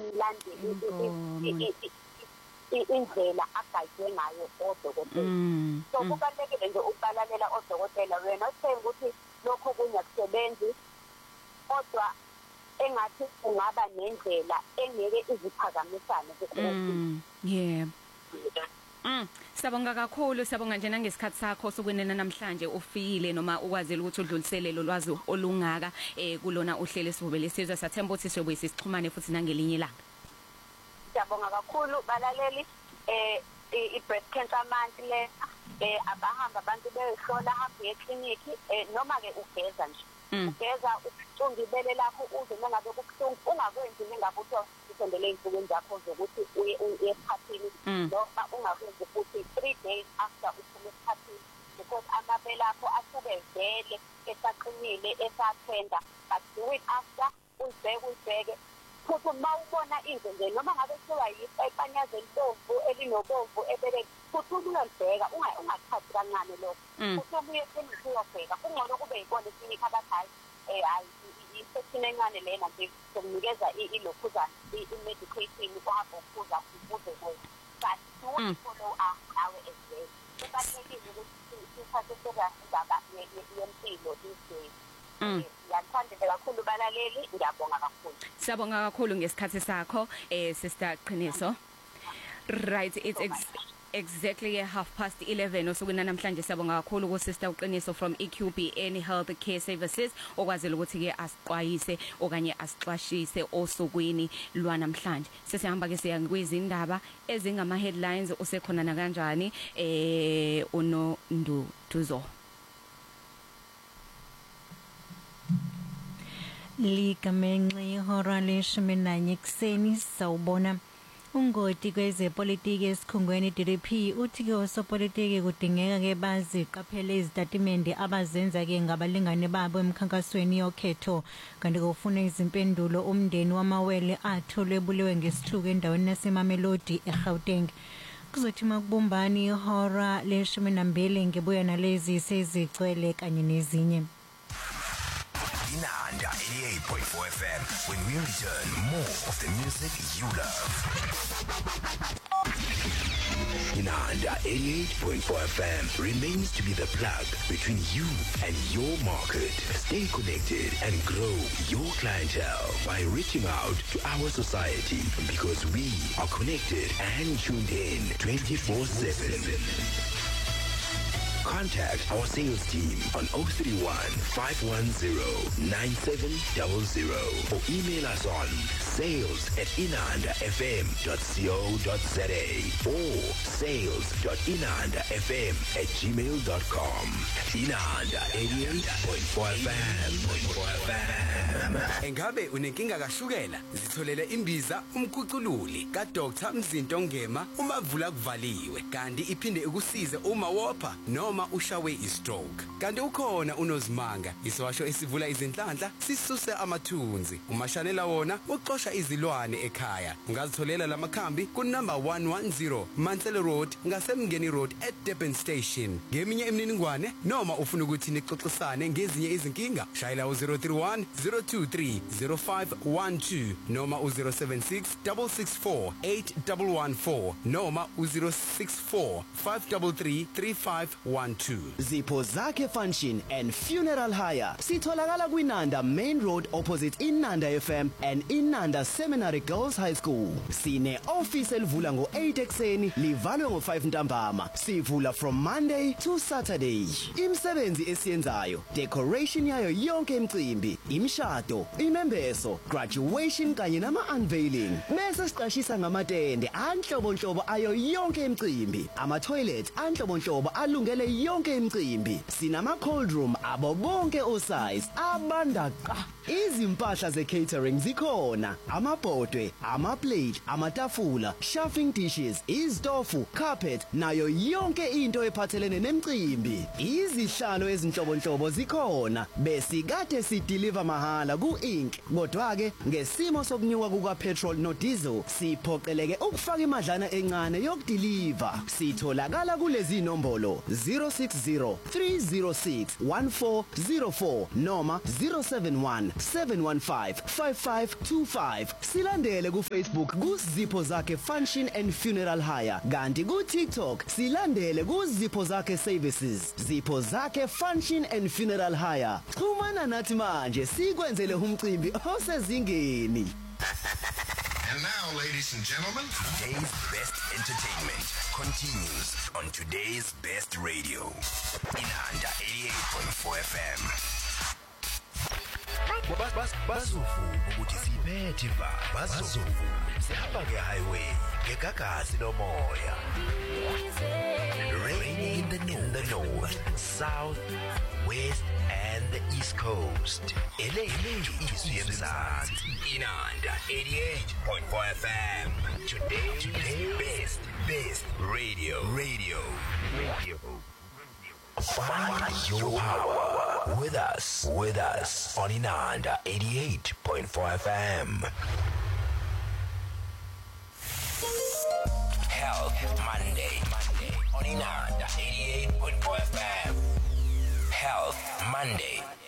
umlandeli indlela agaywe ngayo odokotela. So kubalulekile nje ukubalalela odokotela wena uthenga ukuthi lokho kunyakusebenzi kodwa engathi ungaba nendlela engeke iziphakamisane ku-COVID. Yeah. Siyabonga kakhulu, siyabonga nje nangesikhathi sakho sokwenena namhlanje ufile noma ukwazela ukuthi udlulisele lo lwazi olungaka kulona uhlelo sivubele sizwe. Sathemba ukuthi siyobuye sixhumane futhi nangelinye ilanga. Siyabonga kakhulu balaleli i-breast cancer month le abahamba abantu behlola hamba eclinic noma ke ugeza nje ugeza ucunga ibele lakho uze nangabe kubuhlungu ungakwenzi nengabe usondele insuku zakho zokuthi uye esikhathini noma ungakwenzi futhi 3 days after uphuma esikhathini because amabele akho asuke vele esaqinile esathenda but do it after uzibheke futhi mawubona into nje noma ngabe kuwa yipanyaze elibomvu elinobomvu ebele futhi uyalibheka ungathathi kancane lokho futhi ubuye uyobheka kungcono kube yikona isinika abathali hayi i-section encane lena nje sokunikeza ilokhuzana i-medication kwabo ukuza ukuze but do follow up nawe as well kubalulekile ukuthi sithathe indaba yempilo this Yathanda kakhulu balaleli ngiyabonga kakhulu. Siyabonga kakhulu ngesikhathi sakho Sister Qiniso. Right, it's exactly 11:30 osukwini namhlanje. Siyabonga kakhulu ku Sister Qiniso from EQBN Health Care Services okwazela ukuthi ke asiqwayise okanye asixwashise osukwini lwanamhlanje. Sesihamba ke siya kwizindaba ezingama headlines usekhona na kanjani uNonduduzo. Ligamenxe ihora le-11 kuseni sawubona ungoti kwezepolitiki esikhungweni DDP uthi ke osopolitiki kudingeka ke baziqaphele izitatimende abazenza ke ngabalingane babo emkhankasweni yokhetho kanti kufuna izimpendulo umndeni wamawele atholwe bulewe ngesithuko endaweni yaseMamelodi eGauteng. Kuzothi makubumbani ihora le-12 ngebuya nalezi sezigcwele kanye nezinye. Inanda 88.4 FM. When we return, more of the music you love. Inanda 88.4 FM remains to be the plug between you and your market. Stay connected and grow your clientele by reaching out to our society because we are connected and tuned in 24/7. Contact our sales team on 031 510 9700 or email us on sales@inandafm.co.za or sales.inandafm@gmail.com. Inanda 88.4 FM. Engabe unenkinga kashukela? Zitholele imbiza umkhucululi ka Dr. Mzinto Ngema umavula kuvaliwe kanti iphinde ukusize uma wopha noma ushawe istroke. Kanti ukhona unozimanga isiwasho esivula izinhlanhla sisuse amathunzi. Umashanela wona uxosha izilwane ekhaya. Ungazitholela lamakhambi ku number 110 Mansell Road ngasemngeni road at Durban Station. Ngeminye imininingwane noma ufuna ukuthi nixoxisane ngezinye izinkinga shayela u031 023 0512 noma u076 664 8114 noma u064 533 3512. Zipho Zakhe Function and Funeral Hire sitholakala kwinanda Main Road opposite Inanda FM and Inanda Seminary Girls High School. Sine office elivula ngo8 ekseni livalwe ngo5 ntambama. Sivula from Monday to Saturday. Imsebenzi esiyenzayo, decoration yayo yonke imicimbi, imishado, imembeso, graduation kanye nama unveiling. Mase siqashisa ngamatende anhlobonhlobo ayo yonke imicimbi. Ama toilet anhlobonhlobo alungele yonke imicimbi. Sinama cold room abo bonke osize abandaqa. Izimpahla ze catering zikhona. Amabhodwe, ama plate, amatafula, chafing dishes, izitofu, carpet nayo yonke into ephathelene nemicimbi. Izihlalo ezinhlobonhlobo zikhona. Bese kade si deliver mahala ku Inc. Kodwa ke ngesimo sokunyuka kuka petrol no diesel siphoqeleke ukufaka imadlana encane yokudeliver. Sitholakala kulezi nombolo 060 306 1404 noma 071 0715555525. Silandele ku Facebook ku Zipho Zakhe Function and Funeral Hire. Kanti ku TikTok silandele ku Zipho Zakhe Services. Zipho Zakhe Function and Funeral Hire. Xhumana nathi manje sikwenzele umcimbi osezingeni. And now, ladies and gentlemen, today's best entertainment continues on today's best radio. Inanda 88.4 FM. Bazuvu ukuthi siphethe va bazuvu sihamba ke highway ngegagasi lomoya. Raining in the north, south, west and the east coast. Elethu izwi emzansi. Inanda 88.4 FM. Today's best radio. Find your power with us on Inanda 88.4 FM. Health Monday on Inanda 88.4 FM. Health Monday.